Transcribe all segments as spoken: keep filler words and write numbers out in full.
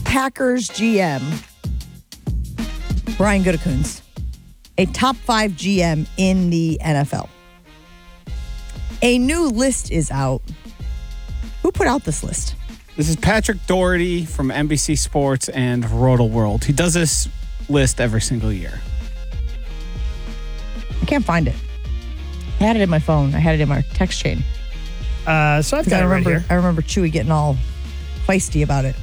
Packers G M, Brian Gutekunst, a top five G M in the N F L. A new list is out. Who put out this list? This is Patrick Doherty from N B C Sports and Roto World. He does this list every single year. I can't find it. I had it in my phone. I had it in my text chain. Uh, so I've got I it right remember, here. I remember Chewy getting all feisty about it.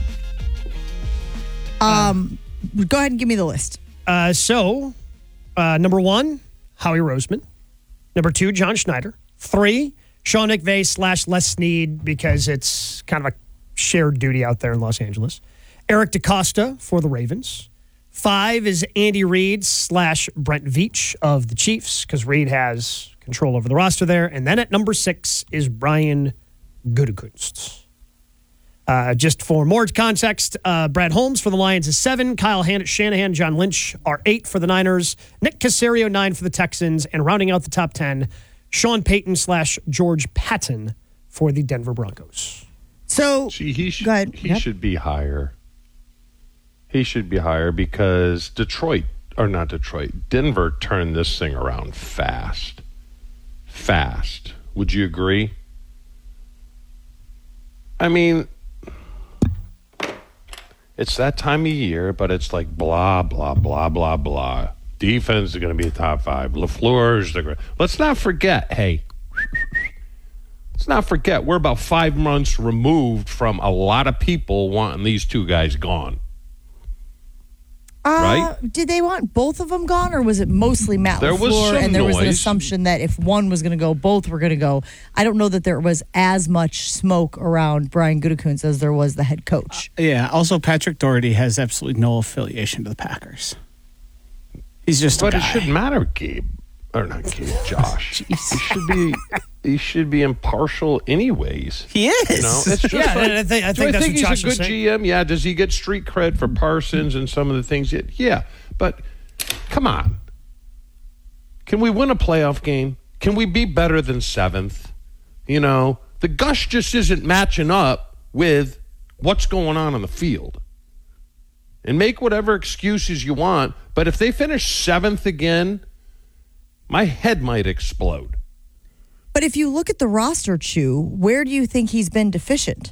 Um, uh, go ahead and give me the list. Uh, so, uh, number one, Howie Roseman. Number two, John Schneider. Three, Sean McVay slash Les Snead, because it's kind of a shared duty out there in Los Angeles. Eric DeCosta for the Ravens. Five is Andy Reid slash Brent Veach of the Chiefs, because Reid has control over the roster there. And then at number six is Brian Gutekunst. Uh, just for more context, uh, Brad Holmes for the Lions is seven. Kyle Han- Shanahan, John Lynch are eight for the Niners. Nick Caserio, nine for the Texans. And rounding out the top ten, Sean Payton slash George Patton for the Denver Broncos. So, See, he should, go ahead. he Yep. should be higher. He should be higher because Detroit, or not Detroit, Denver turned this thing around fast. Fast. Would you agree? I mean, it's that time of year, but it's like blah, blah, blah, blah, blah. Defense is going to be a top five. LaFleur is the great. Let's not forget, hey, let's not forget, we're about five months removed from a lot of people wanting these two guys gone. Uh, Right? Did they want both of them gone, or was it mostly Matt There was LaFleur, some and there was an noise. assumption that if one was going to go, both were going to go? I don't know that there was as much smoke around Brian Gutekunst as there was the head coach. Yeah, also Patrick Doherty has absolutely no affiliation to the Packers. He's just But a it guy. shouldn't matter, Gabe. Or not Gabe, Josh. He should be he should be impartial anyways. He is. You know, it's just Yeah, like, I think- I do think I that's think what Josh he's a was good saying. G M? Yeah. Does he get street cred for Parsons and some of the things? That, yeah. But come on. Can we win a playoff game? Can we be better than seventh? You know, the gush just isn't matching up with what's going on on the field. And make whatever excuses you want, but if they finish seventh again, my head might explode. But if you look at the roster, Chew, where do you think he's been deficient?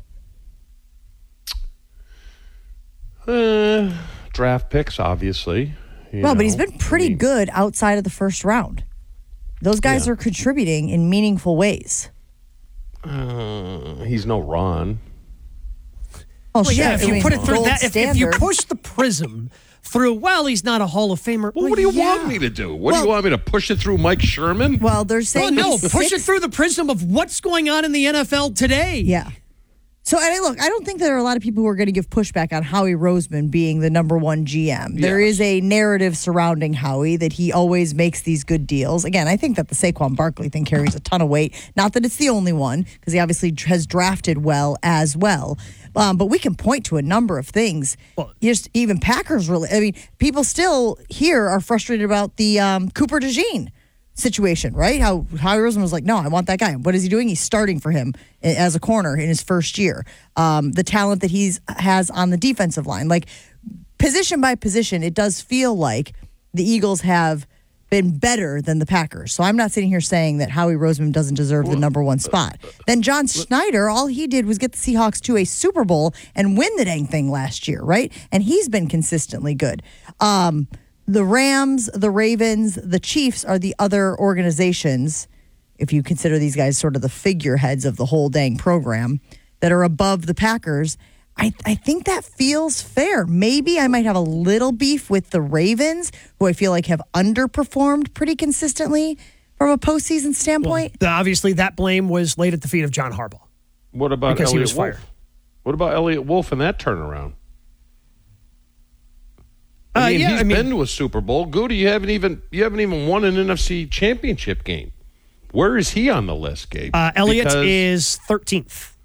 Uh, draft picks, obviously. you Well, but know. he's been pretty I mean, good outside of the first round. Those guys Yeah. are contributing in meaningful ways. Uh, he's no Ron. Oh, Well, shit. yeah, if I you mean, put it through gold that, if, if you standard. push the prism through, well, he's not a Hall of Famer. Well, what do you yeah. want me to do? What do Well- you want me to push it through Mike Sherman? Well, they're Well, saying no, he's push it six- through the prism of what's going on in the N F L today. Yeah. So, and I- look, I don't think there are a lot of people who are going to give pushback on Howie Roseman being the number one G M. There Yes. is a narrative surrounding Howie that he always makes these good deals. Again, I think that the Saquon Barkley thing carries a ton of weight. Not that it's the only one, because he obviously has drafted well as well. Um, but we can point to a number of things. Just even Packers, really. I mean, people still here are frustrated about the um, Cooper DeJean situation, right? How Howie Roseman was like, no, I want that guy. What is he doing? He's starting for him as a corner in his first year. Um, the talent that he's has on the defensive line, like position by position, it does feel like the Eagles have been better than the Packers. So I'm not sitting here saying that Howie Roseman doesn't deserve the number one spot. Then John Schneider, all he did was get the Seahawks to a Super Bowl and win the dang thing last year, right? And he's been consistently good. Um, the Rams, the Ravens, the Chiefs are the other organizations, if you consider these guys sort of the figureheads of the whole dang program, that are above the Packers. I, I think that feels fair. Maybe I might have a little beef with the Ravens, who I feel like have underperformed pretty consistently from a postseason standpoint. The- obviously, that blame was laid at the feet of John Harbaugh. What about Because he Elliot was Wolf? fired. What about Elliot Wolf and that turnaround? Uh, I mean, yeah, he's I mean- been to a Super Bowl. Goody, you haven't even you haven't even won an N F C championship game. Where is he on the list, Gabe? Uh, Elliott Because, is thirteenth.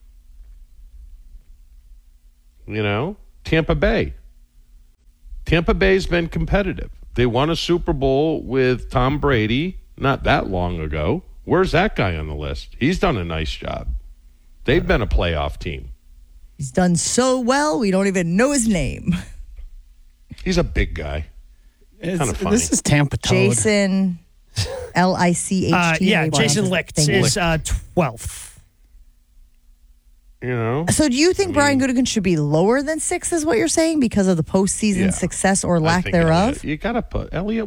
you know, Tampa Bay. Tampa Bay's been competitive. They won a Super Bowl with Tom Brady not that long ago. Where's that guy on the list? He's done a nice job. They've been a playoff team. He's done so well, we don't even know his name. He's a big guy. It's- Kinda funny. This is Tampa Toad. Jason, L I C H T. Uh, yeah, Jason Licht Thank you. is uh, twelfth. You know? So do you think Brian Goodwin should be lower than six is what you're saying because of the postseason Yeah. success or I lack think thereof? You got to put Elliott